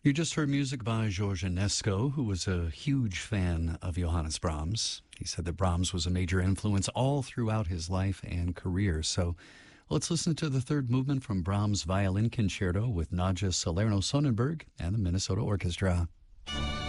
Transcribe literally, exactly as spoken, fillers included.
You just heard music by George Enesco, who was a huge fan of Johannes Brahms. He said that Brahms was a major influence all throughout his life and career. So let's listen to the third movement from Brahms' Violin Concerto with Nadja Salerno-Sonnenberg and the Minnesota Orchestra.